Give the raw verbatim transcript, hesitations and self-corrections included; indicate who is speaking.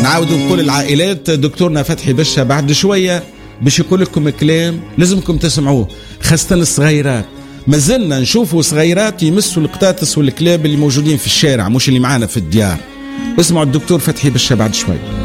Speaker 1: نعاود نقول العائلات. دكتورنا فتحي بشا بعد شوية باش يقول لكم كلام لازمكم تسمعوه، خاصة الصغيرات. ما زلنا نشوفوا صغيرات يمسوا القطاطس والكلاب اللي موجودين في الشارع، مش اللي معانا في الديار. اسمعوا الدكتور فتحي بشا بعد شوي.